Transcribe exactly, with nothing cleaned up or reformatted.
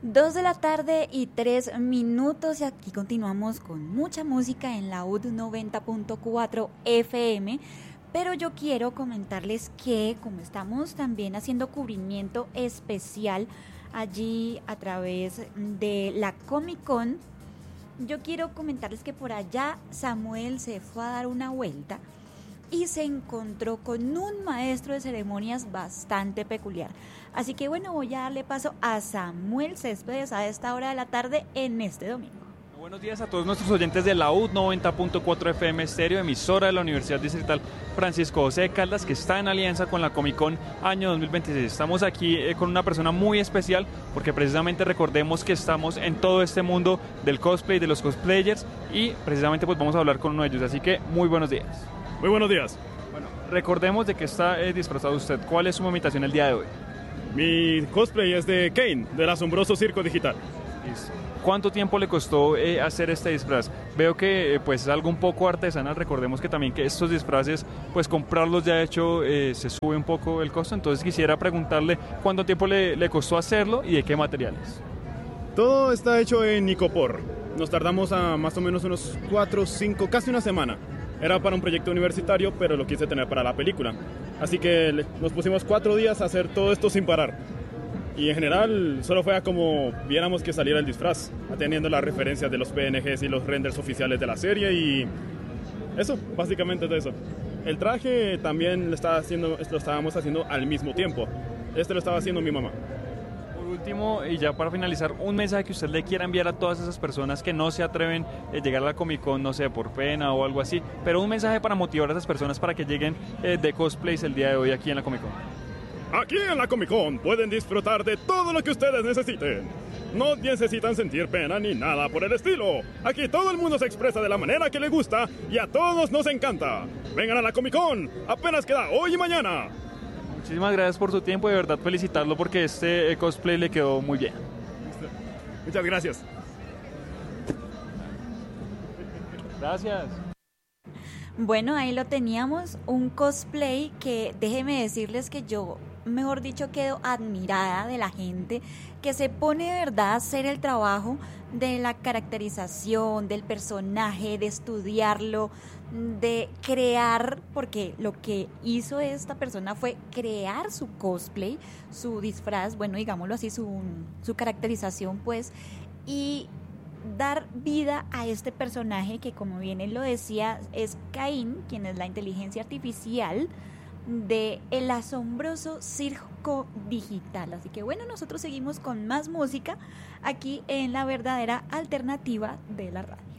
Dos de la tarde y tres minutos y aquí continuamos con mucha música en la U D noventa punto cuatro F M, pero yo quiero comentarles que como estamos también haciendo cubrimiento especial allí a través de la Comic Con, yo quiero comentarles que por allá Samuel se fue a dar una vuelta y se encontró con un maestro de ceremonias bastante peculiar. Así que bueno, voy a darle paso a Samuel Céspedes a esta hora de la tarde en este domingo. Buenos días a todos nuestros oyentes de la U D noventa punto cuatro F M Estéreo, emisora de la Universidad Distrital Francisco José de Caldas, que está en alianza con la Comic Con año dos mil veintiséis. Estamos aquí eh, con una persona muy especial, porque precisamente recordemos que estamos en todo este mundo del cosplay, de los cosplayers, y precisamente pues vamos a hablar con uno de ellos. Así que muy buenos días. Muy buenos días. Bueno, recordemos de que está eh, disfrazado usted. ¿Cuál es su imitación el día de hoy? Mi cosplay es de Kane, del asombroso circo digital. Listo. ¿Cuánto tiempo le costó eh, hacer este disfraz? Veo que eh, pues es algo un poco artesanal. Recordemos que también que estos disfraces, pues comprarlos ya hecho, eh, se sube un poco el costo. Entonces quisiera preguntarle cuánto tiempo le, le costó hacerlo y de qué materiales. Todo está hecho en Nicopor. Nos tardamos a más o menos unos cuatro, cinco, casi una semana. Era para un proyecto universitario, pero lo quise tener para la película. Así que nos pusimos cuatro días a hacer todo esto sin parar. Y en general solo fue a como viéramos que saliera el disfraz, atendiendo las referencias de los P N Gs y los renders oficiales de la serie, y eso, básicamente es eso. El traje también lo, estaba haciendo, lo estábamos haciendo al mismo tiempo. Este lo estaba haciendo mi mamá. Por último, y ya para finalizar, un mensaje que usted le quiera enviar a todas esas personas que no se atreven a llegar a la Comic Con, no sé, por pena o algo así, pero un mensaje para motivar a esas personas para que lleguen eh, de cosplays el día de hoy aquí en la Comic Con. Aquí en la Comic Con pueden disfrutar de todo lo que ustedes necesiten. No necesitan sentir pena ni nada por el estilo. Aquí todo el mundo se expresa de la manera que le gusta y a todos nos encanta. Vengan a la Comic Con, apenas queda hoy y mañana. Muchísimas gracias por su tiempo y de verdad felicitarlo porque este eh, cosplay le quedó muy bien. Muchas gracias. Gracias. Bueno, ahí lo teníamos, un cosplay que déjeme decirles que yo, mejor dicho, quedo admirada de la gente que se pone de verdad a hacer el trabajo de la caracterización del personaje, de estudiarlo, de crear, porque lo que hizo esta persona fue crear su cosplay, su disfraz, bueno, digámoslo así, su, su caracterización, pues, y dar vida a este personaje que, como bien él lo decía, es Caín, quien es la inteligencia artificial de el asombroso circo digital. Así que bueno, nosotros seguimos con más música aquí en la verdadera alternativa de la radio.